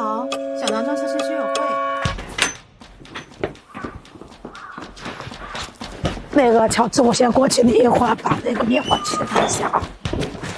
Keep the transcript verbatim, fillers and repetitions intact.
好，小南庄社区居委会。 那个乔治，我先过去，你一会儿把那个灭火器拿一下啊。